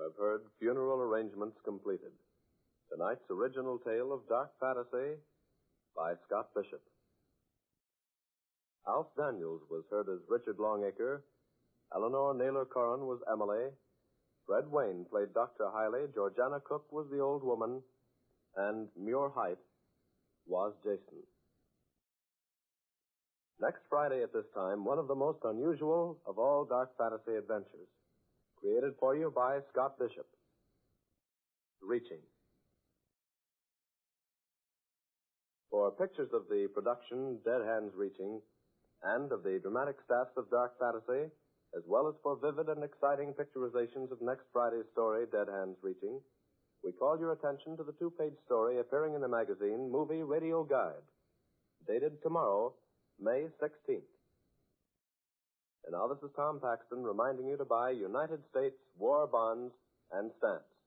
have heard Funeral Arrangements Completed, tonight's original tale of Dark Fantasy by Scott Bishop. Alf Daniels was heard as Richard Longacre. Eleanor Naylor Corrin was Emily. Fred Wayne played Dr. Hiley. Georgiana Cook was the old woman. And Muir Height was Jason. Next Friday at this time, one of the most unusual of all dark fantasy adventures. Created for you by Scott Bishop. Reaching. For pictures of the production Dead Hands Reaching and of the dramatic staffs of Dark Fantasy, as well as for vivid and exciting picturizations of next Friday's story, Dead Hands Reaching, we call your attention to the two-page story appearing in the magazine Movie Radio Guide, dated tomorrow, May 16th. And now this is Tom Paxton reminding you to buy United States war bonds and stamps.